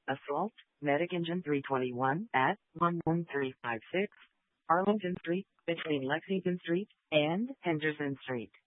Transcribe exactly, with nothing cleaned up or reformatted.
Assault, Medic Engine three twenty-one at one one three five six Arlington Street between Lexington Street and Henderson Street.